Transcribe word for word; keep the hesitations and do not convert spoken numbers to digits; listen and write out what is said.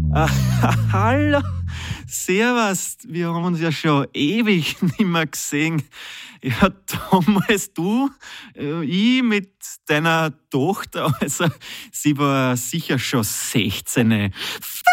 Ah, hallo, servus, wir haben uns ja schon ewig nicht mehr gesehen. Ja, damals du, äh, ich mit deiner Tochter, also sie war sicher schon sechzehn.